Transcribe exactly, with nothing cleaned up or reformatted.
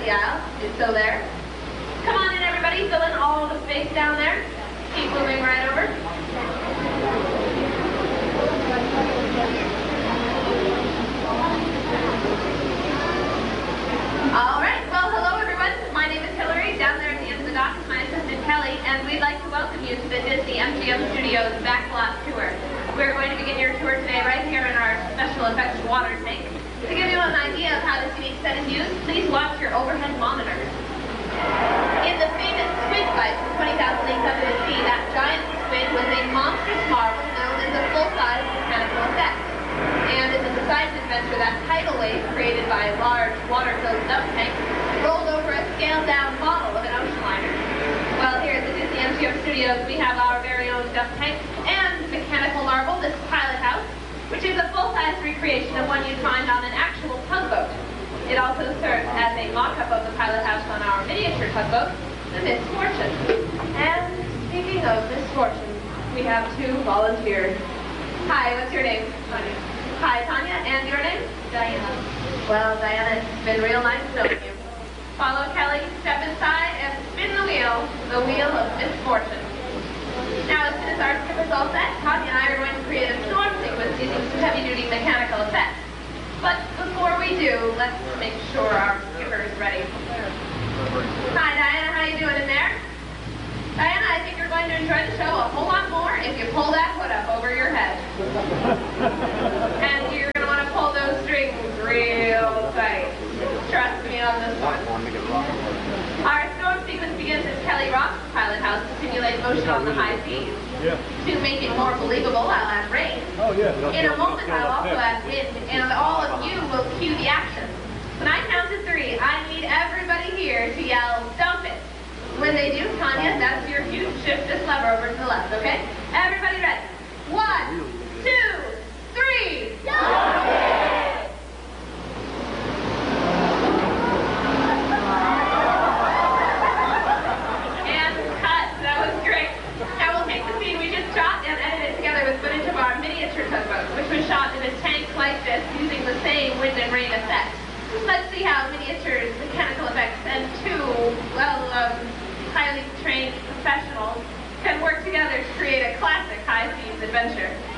the aisle. Do so there. Come on in, everybody. Fill in all the space down there. Keep moving right over. All right. Well, hello, everyone. My name is Hillary. Down there at the end of the dock is my assistant, Kelly, and we'd like to welcome you to the Disney M G M Studios Backlot Tour. We're going to begin your tour today right here in our special effects water tank. To give you an idea of how this unique set is used, please watch your overhead monitors. In the famous squid fight from twenty thousand Leagues Under the Sea, that giant squid was a monstrous marvel known as a full-size mechanical effect. And in the Poseidon Adventure, that tidal wave created by a large water-filled dump tank rolled over a scaled-down model of an ocean liner. Well, here at the Disney M G M Studios, we have our very own dump tank and mechanical marvel, this pilot house, which is a full-size recreation of one you'd find on an actual tugboat. It also serves as a mock-up of the pilot house on our miniature tugboat, the Miss Fortune. And speaking of Miss Fortune, we have two volunteers. Hi, what's your name? Tanya. Hi, Tanya. And your name? Diana. Well, Diana, it's been real nice knowing you. Follow Kelly, step inside, and spin the wheel, the wheel of Miss Fortune. Now, as soon as our skipper's all set, Tanya and I are going to create a storm sequence using some heavy-duty mechanical effects. But before we do, let's make sure our skipper is ready. Hi, Diana. How you doing in there? Diana, I think you're going to enjoy the show a whole lot more if you pull that hood up over your head. And you're going to want to pull those strings real tight. Trust me on this one. Our storm sequence begins as Kelly rocks the pilot house to simulate motion on the high seas. Yeah. To make it more believable, I'll add rain. Oh, yeah. In a moment, I'll also add wind, and all of you will cue the action. When I count to three, I need everybody here to yell, "Dump it!" When they do, Tanya, that's your cue to shift this lever over to the left, okay? Everybody ready? One, two, three, dump it! And cut. That was great. Now we'll take the scene we just shot and edit it together with footage of our miniature tugboat, which was shot in a tank like this using the same wind and rain effect. Let's see how miniatures, mechanical effects, and two, well, um, highly trained professionals can work together to create a classic high seas adventure.